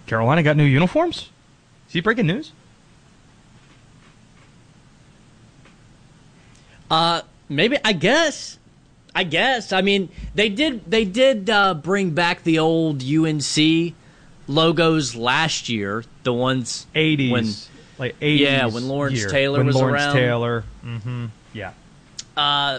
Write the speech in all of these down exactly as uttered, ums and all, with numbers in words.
Carolina got new uniforms? Is he breaking news? Uh, maybe, I guess. I guess. I mean, they did they did uh, bring back the old U N C logos last year, the ones eighties. When, like eighties. Yeah, when Lawrence year. Taylor when was Lawrence around. Taylor. Mm-hmm. Yeah. Uh,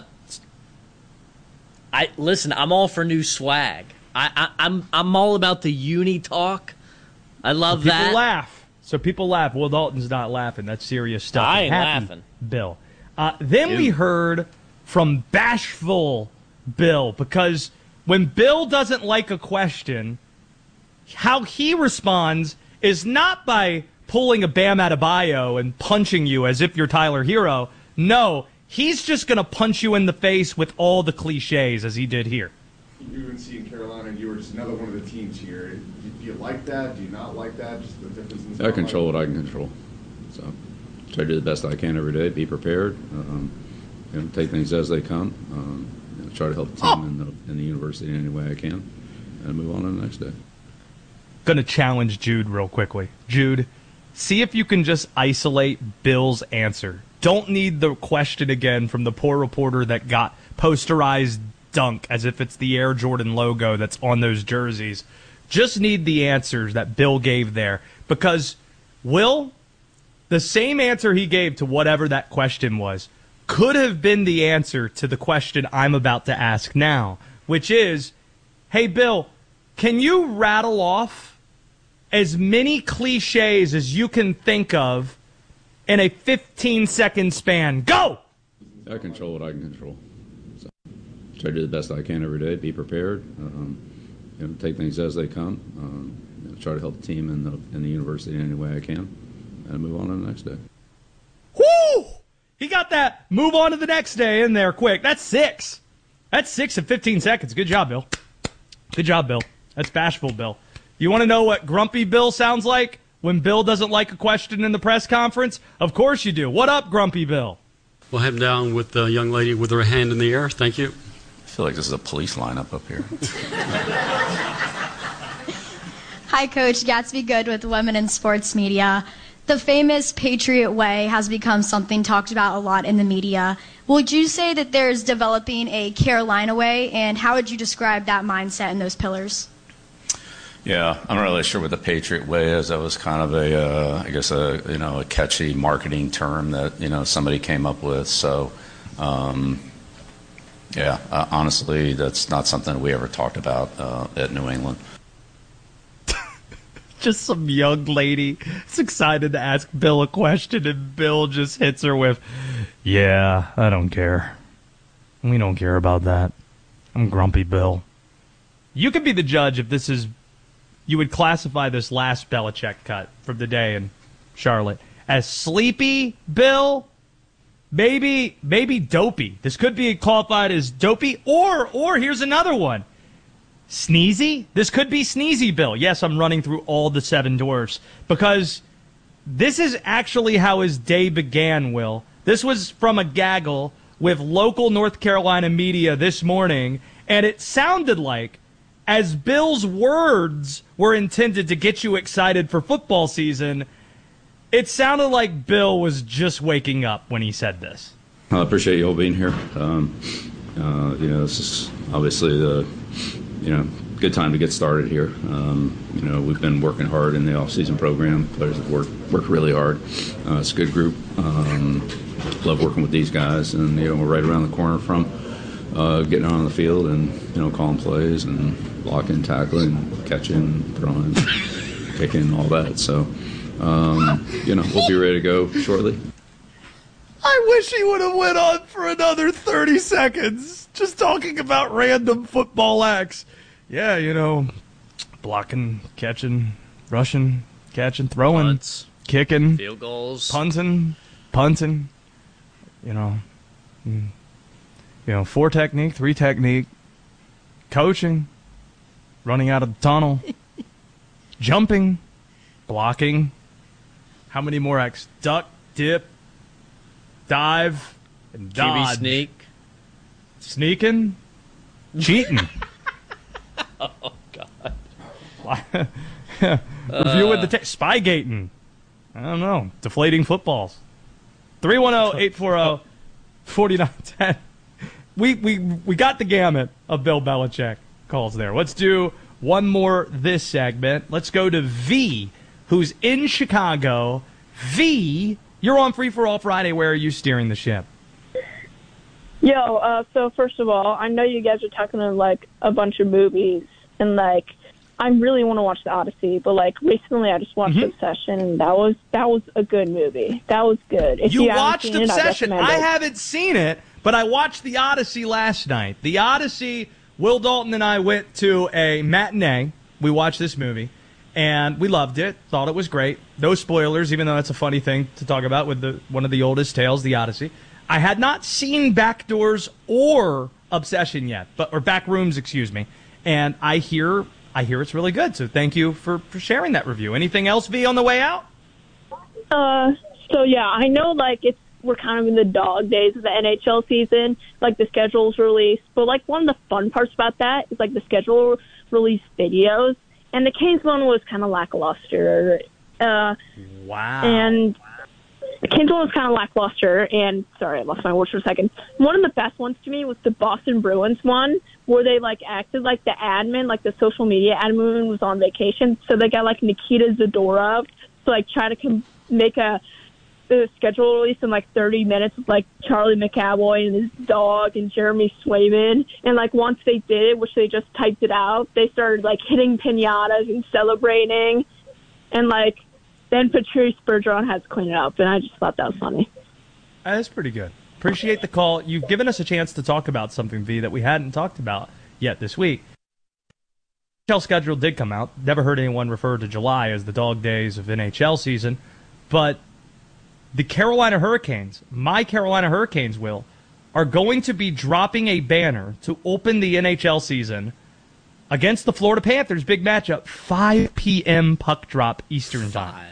I listen, I'm all for new swag. I, I I'm I'm all about the uni talk. I love so people that. People laugh. So people laugh. Will Dalton's not laughing. That's serious stuff. I ain't happened, laughing. Bill. Uh, then Dude. we heard from bashful Bill, because when Bill doesn't like a question, how he responds is not by pulling a Bam Adebayo and punching you as if you're Tyler Hero. No, he's just going to punch you in the face with all the cliches as he did here. U N C and Carolina, and you were just another one of the teams here. Do you like that? Do you not like that? Just the difference in I control what I can control. So try to do the best I can every day. Be prepared. Um, you know, take things as they come. Um, you know, try to help the team oh. in, the, in the university in any way I can, and move on to the next day. Going to challenge Jude real quickly. Jude, see if you can just isolate Bill's answer. Don't need the question again from the poor reporter that got posterized dunk as if it's the Air Jordan logo that's on those jerseys. Just need the answers that Bill gave there. Because, Will, the same answer he gave to whatever that question was could have been the answer to the question I'm about to ask now, which is, hey, Bill, can you rattle off as many cliches as you can think of in a fifteen-second span? Go! I control what I can control. So, try to do the best I can every day. Be prepared. Um, you know, take things as they come. Um, you know, try to help the team in the in the university in any way I can, and move on to the next day. Whoo! He got that move on to the next day in there quick. That's six. That's six in fifteen seconds. Good job, Bill. Good job, Bill. That's bashful, Bill. You want to know what grumpy Bill sounds like when Bill doesn't like a question in the press conference? Of course you do. What up, grumpy Bill? We'll head down with the young lady with her hand in the air. Thank you. I feel like this is a police lineup up here. Hi, Coach. Gatsby Good with Women in Sports Media. The famous Patriot Way has become something talked about a lot in the media. Would you say that there's developing a Carolina way, and how would you describe that mindset and those pillars? Yeah, I'm not really sure what the Patriot Way is. That was kind of a, uh, I guess, a you know, a catchy marketing term that you know somebody came up with. So, um, yeah, uh, honestly, that's not something we ever talked about uh, at New England. Just some young lady is excited to ask Bill a question, and Bill just hits her with, yeah, I don't care. We don't care about that. I'm grumpy Bill. You could be the judge if this is, you would classify this last Belichick cut from the day in Charlotte as sleepy Bill, maybe maybe dopey. This could be qualified as dopey, or or here's another one. Sneezy? This could be Sneezy Bill. Yes, I'm running through all the seven dwarfs because this is actually how his day began, Will. This was from a gaggle with local North Carolina media this morning, and it sounded like, as Bill's words were intended to get you excited for football season, it sounded like Bill was just waking up when he said this. I appreciate you all being here. Um, uh, you know, this is obviously the, you know, good time to get started here. Um, you know, we've been working hard in the off-season program. Players have worked, worked really hard. Uh, it's a good group. Um, love working with these guys, and, you know, we're right around the corner from uh, getting on the field and, you know, calling plays and blocking, tackling, catching, throwing, kicking, all that. So, um, you know, we'll be ready to go shortly. I wish he would have went on for another thirty seconds just talking about random football acts. Yeah, you know, blocking, catching, rushing, catching, throwing, Punts, kicking, field goals, punting, punting, you know, you know, four technique, three technique, coaching, running out of the tunnel, jumping, blocking. How many more acts? Duck, dip, dive, and dodge. Q B sneak. Sneaking, cheating. Oh, God. Reviewing the ta- Spygating. I don't know. Deflating footballs. three one zero, eight four zero, four nine one zero. We, we, we got the gamut of Bill Belichick calls there. Let's do one more this segment. Let's go to V, who's in Chicago. V, you're on Free for All Friday. Where are you steering the ship? Yo, uh, so first of all, I know you guys are talking about, like, a bunch of movies, and, like, I really want to watch The Odyssey, but, like, recently I just watched mm-hmm. Obsession, and that was that was a good movie. That was good. If you, you watched seen Obsession? It, I, I haven't seen it, but I watched The Odyssey last night. The Odyssey, Will Dalton and I went to a matinee. We watched this movie, and we loved it, thought it was great. No spoilers, even though that's a funny thing to talk about with the one of the oldest tales, The Odyssey. I had not seen Backdoors or Obsession yet, but or Backrooms, excuse me. And I hear I hear it's really good. So thank you for, for sharing that review. Anything else, V, on the way out? Uh, so yeah, I know like it's we're kind of in the dog days of the N H L season. Like the schedule's released, but like one of the fun parts about that is like the schedule release videos. And the Canes one was kind of lackluster. Uh, wow. And the Canes one was kind of lackluster, and sorry, I lost my words for a second. One of the best ones to me was the Boston Bruins one, where they like acted like the admin, like the social media admin was on vacation. So they got like Nikita Zadorov to like try to com- make a, a schedule release in like thirty minutes with like Charlie McAvoy and his dog and Jeremy Swayman. And like once they did it, which they just typed it out, they started like hitting piñatas and celebrating, and like. Then Patrice Bergeron has to clean it up, and I just thought that was funny. That's pretty good. Appreciate the call. You've given us a chance to talk about something, V, that we hadn't talked about yet this week. The N H L schedule did come out. Never heard anyone refer to July as the dog days of N H L season. But the Carolina Hurricanes, my Carolina Hurricanes, Will, are going to be dropping a banner to open the N H L season against the Florida Panthers. Big matchup, five p.m. puck drop Eastern time.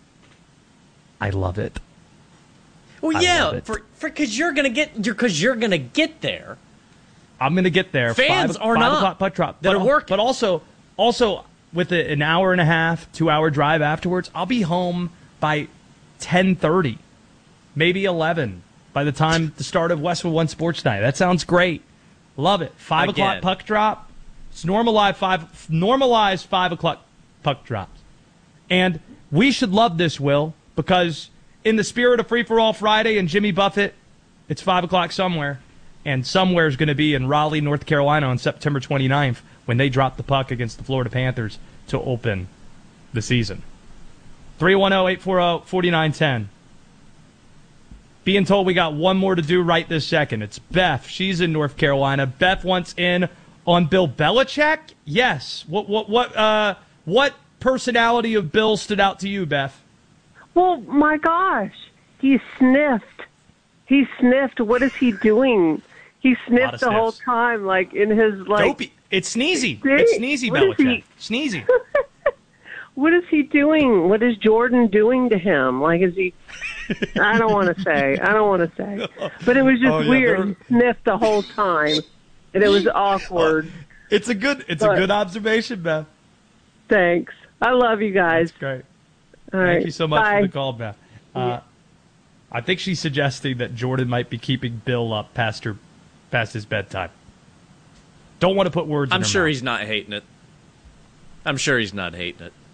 I love it. Well, I yeah, love it. for for because you're gonna get you're because you're gonna get there. I'm gonna get there. Fans five, are five not o'clock puck drop that but, are working. But also, also with a, an hour and a half, two hour drive afterwards, I'll be home by ten thirty, maybe eleven. By the time the start of Westwood One Sports Night, that sounds great. Love it. Five Again. o'clock puck drop. It's normalized five normalized five o'clock puck drops, and we should love this, Will, because in the spirit of Free for All Friday and Jimmy Buffett, it's five o'clock somewhere, and somewhere is going to be in Raleigh, North Carolina, on September twenty-ninth when they drop the puck against the Florida Panthers to open the season. three one zero, eight four zero, four nine one zero. Being told we got one more to do right this second. It's Beth. She's in North Carolina. Beth wants in on Bill Belichick? Yes. What what what uh what personality of Bill stood out to you, Beth? Well, my gosh. He sniffed. He sniffed. What is he doing? He sniffed the whole time, like in his like Dopey. It's sneezy. It's sneezy Belichick. Sneezy. What is he doing? What is Jordan doing to him? Like, is he... I don't want to say. I don't want to say. But it was just oh, yeah, weird. He sniffed the whole time. And it was awkward. It's a good it's but, a good observation, Beth. Thanks. I love you guys. That's great. All Thank right. you so much Bye. for the call, Beth. Uh, yeah. I think she's suggesting that Jordan might be keeping Bill up past her, past his bedtime. Don't want to put words in I'm her sure mouth. he's not hating it. I'm sure he's not hating it.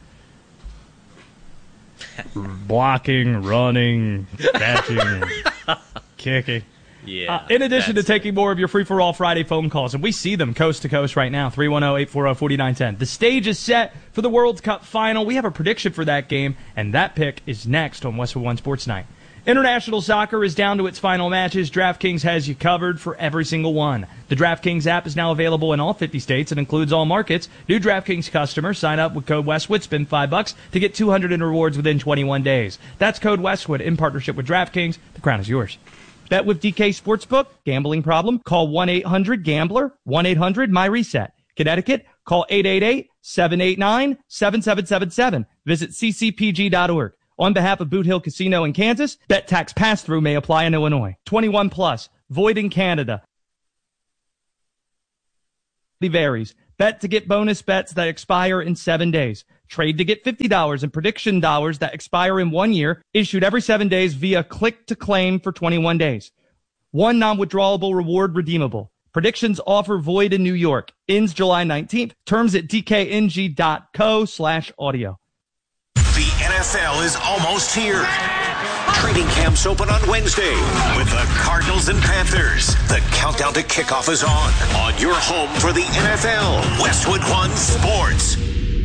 Blocking, running, catching, kicking. Yeah. Uh, in addition to taking more of your Free for All Friday phone calls, and we see them coast to coast right now, three one zero, eight four zero, four nine one zero. The stage is set for the World Cup final. We have a prediction for that game, and that pick is next on Westwood One Sports Night. International soccer is down to its final matches. DraftKings has you covered for every single one. The DraftKings app is now available in all fifty states and includes all markets. New DraftKings customers sign up with code Westwood, spend five bucks to get two hundred in rewards within twenty-one days. That's code Westwood in partnership with DraftKings. The crown is yours. Bet with D K Sportsbook. Gambling problem? Call one eight hundred gambler, one eight hundred my reset. Connecticut, call eight eight eight, seven eight nine, seven seven seven seven. Visit c c p g dot org. On behalf of Boot Hill Casino in Kansas, bet tax pass-through may apply in Illinois. twenty-one plus, void in Canada. Varies. Bet to get bonus bets that expire in seven days. Trade to get fifty dollars in prediction dollars that expire in one year, issued every seven days via click to claim for twenty-one days. One non-withdrawable reward redeemable. Predictions offer void in New York. Ends July nineteenth. Terms at dkng.co slash audio. The N F L is almost here. Training camps open on Wednesday with the Cardinals and Panthers. The countdown to kickoff is on. On your home for the N F L, Westwood One Sports.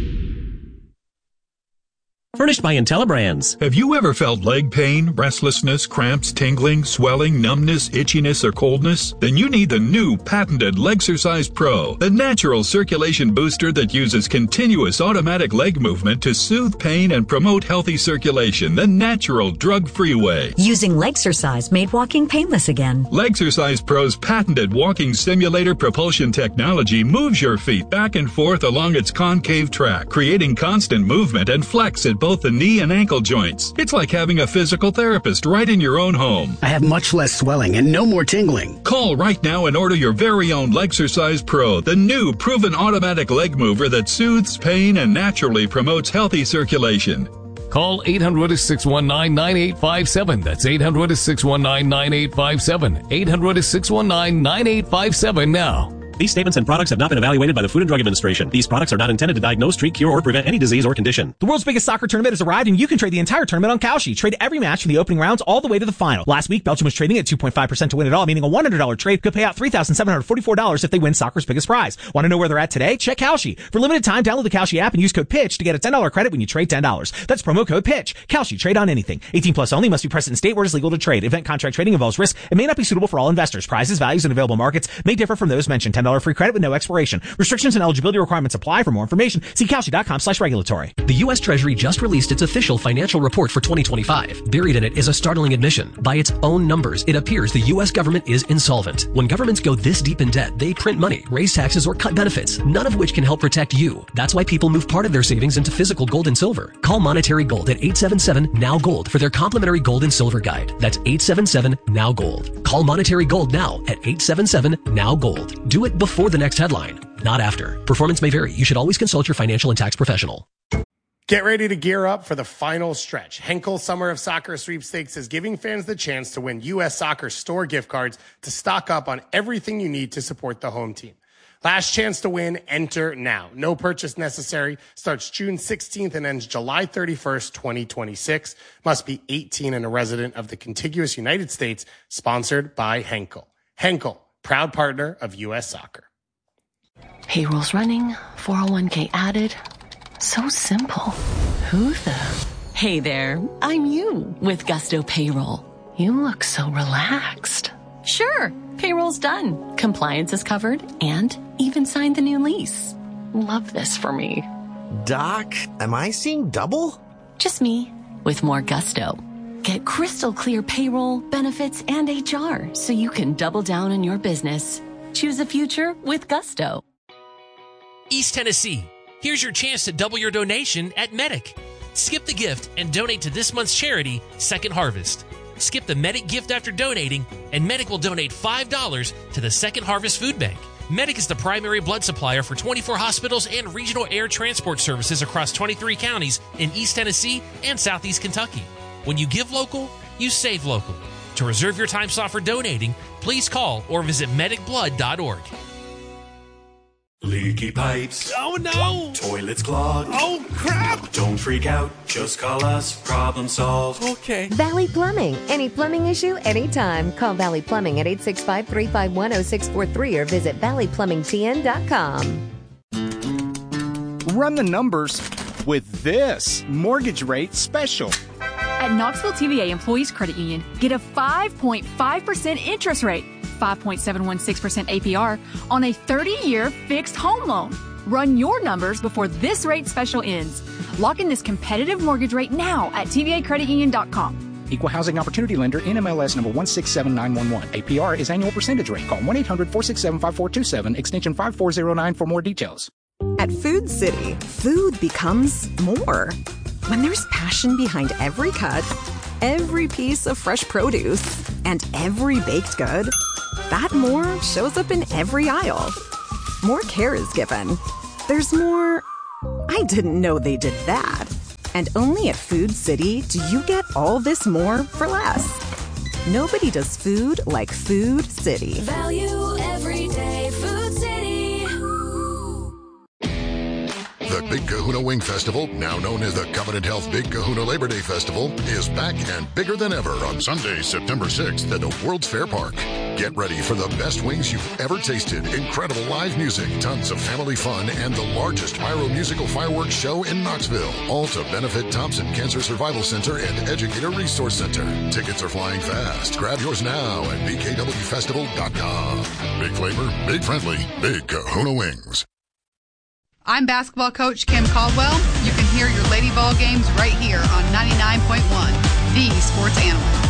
Furnished by IntelliBrands. Have you ever felt leg pain, restlessness, cramps, tingling, swelling, numbness, itchiness, or coldness? Then you need the new patented Legsercise Pro, the natural circulation booster that uses continuous automatic leg movement to soothe pain and promote healthy circulation the natural, drug-free way. Using Legsercise made walking painless again. Legsercise Pro's patented walking simulator propulsion technology moves your feet back and forth along its concave track, creating constant movement and flex at both the knee and ankle joints. It's like having a physical therapist right in your own home. I have much less swelling and no more tingling. Call right now and order your very own Legsercise Pro, the new proven automatic leg mover that soothes pain and naturally promotes healthy circulation. Call eight hundred, six one nine, nine eight five seven. That's eight hundred, six one nine, nine eight five seven. eight hundred, six one nine, nine eight five seven now. These statements and products have not been evaluated by the Food and Drug Administration. These products are not intended to diagnose, treat, cure, or prevent any disease or condition. The world's biggest soccer tournament has arrived, and you can trade the entire tournament on Kalshi. Trade every match from the opening rounds all the way to the final. Last week, Belgium was trading at two point five percent to win it all, meaning a one hundred dollars trade could pay out three thousand seven hundred forty-four dollars if they win soccer's biggest prize. Want to know where they're at today? Check Kalshi. For limited time, download the Kalshi app and use code PITCH to get a ten dollars credit when you trade ten dollars. That's promo code PITCH. Kalshi. Trade on anything. eighteen plus only. Must be present in state where it is legal to trade. Event contract trading involves risk and may not be suitable for all investors. Prizes, values, and available markets may differ from those mentioned. ten dollars free credit with no expiration. Restrictions and eligibility requirements apply. For more information, see Kalshi.com slash regulatory. The U S Treasury just released its official financial report for twenty twenty-five. Buried in it is a startling admission. By its own numbers, it appears the U S government is insolvent. When governments go this deep in debt, they print money, raise taxes, or cut benefits, none of which can help protect you. That's why people move part of their savings into physical gold and silver. Call Monetary Gold at eight seven seven, N O W Gold for their complimentary gold and silver guide. That's eight seven seven, N O W Gold. Call Monetary Gold now at eight seven seven, N O W Gold. Do it before the next headline, not after. Performance may vary. You should always consult your financial and tax professional. Get ready to gear up for the final stretch. Henkel Summer of Soccer Sweepstakes is giving fans the chance to win U S Soccer store gift cards to stock up on everything you need to support the home team. Last chance to win, enter now. No purchase necessary. Starts June sixteenth and ends July thirty-first, twenty twenty-six. Must be eighteen and a resident of the contiguous United States. Sponsored by Henkel. Henkel, proud partner of U S Soccer. Payroll's running, four oh one k added. So simple. Who the? Hey there, I'm you with Gusto Payroll. You look so relaxed. Sure, payroll's done. Compliance is covered and even signed the new lease. Love this for me. Doc, am I seeing double? Just me with more gusto. Get crystal clear payroll, benefits, and H R so you can double down on your business. Choose a future with Gusto. East Tennessee, here's your chance to double your donation at Medic. Skip the gift and donate to this month's charity, Second Harvest. Skip the Medic gift after donating, and Medic will donate five dollars to the Second Harvest Food Bank. Medic is the primary blood supplier for twenty-four hospitals and regional air transport services across twenty-three counties in East Tennessee and Southeast Kentucky. When you give local, you save local. To reserve your time slot for donating, please call or visit medic blood dot org. Leaky pipes. Oh no! Toilets clogged. Oh crap! Don't freak out. Just call us. Problem solved. Okay. Valley Plumbing. Any plumbing issue, anytime. Call Valley Plumbing at eight six five, three five one, zero six four three or visit valley plumbing t n dot com. Run the numbers with this mortgage rate special. At Knoxville T V A Employees Credit Union, get a five point five percent interest rate, five point seven one six percent A P R on a thirty-year fixed home loan. Run your numbers before this rate special ends. Lock in this competitive mortgage rate now at T V A credit union dot com. Equal Housing Opportunity Lender, N M L S number one six seven nine one one. A P R is annual percentage rate. Call one eight hundred, four six seven, five four two seven, extension five four zero nine for more details. At Food City, food becomes more. When there's passion behind every cut, every piece of fresh produce, and every baked good, that more shows up in every aisle. More care is given. There's more, I I didn't know they did that. And only at Food City do you get all this more for less. Nobody does food like Food City. Value every day. Food City. The Big Kahuna Wing Festival, now known as the Covenant Health Big Kahuna Labor Day Festival, is back and bigger than ever on Sunday, September sixth at the World's Fair Park. Get ready for the best wings you've ever tasted, incredible live music, tons of family fun, and the largest pyro musical fireworks show in Knoxville. All to benefit Thompson Cancer Survival Center and Educator Resource Center. Tickets are flying fast. Grab yours now at b k w festival dot com. Big flavor, big friendly, Big Kahuna Wings. I'm basketball coach Kim Caldwell. You can hear your Lady Ball games right here on ninety-nine point one, the Sports Animal.